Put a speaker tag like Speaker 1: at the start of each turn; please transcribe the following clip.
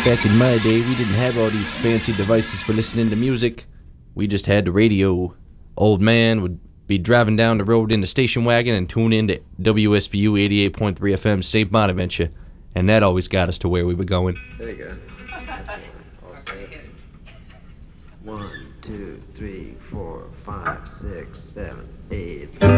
Speaker 1: Back in my day, we didn't have all these fancy devices for listening to music. We just had the radio. Old man would be driving down the road in the station wagon and tune in to WSBU 88.3 FM St. Bonaventure. And that always got us to where we were going.
Speaker 2: There you go. All set. 1, 2, 3, 4, 5, 6, 7, 8.